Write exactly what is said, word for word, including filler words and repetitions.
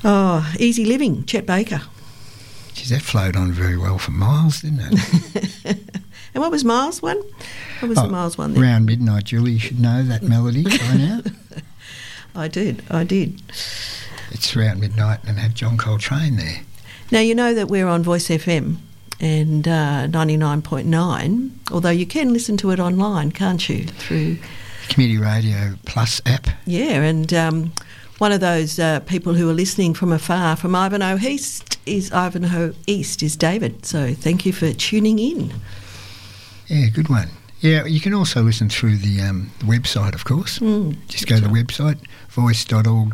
Oh, Easy Living, Chet Baker. Geez, that flowed on very well for Miles, didn't it? And what was Miles' one? What was oh, the Miles one then? Round Midnight, Julie, you should know that melody by now. I did, I did. It's Round Midnight and have John Coltrane there. Now, you know that we're on Voice F M and uh, ninety-nine point nine, although you can listen to it online, can't you, through... Community Radio Plus app. Yeah, and um, one of those uh, people who are listening from afar, from Ivanhoe East, is Ivanhoe East is David. So thank you for tuning in. Yeah, good one. Yeah, you can also listen through the, um, the website, of course. Mm, Just go to the right. website, voice dot org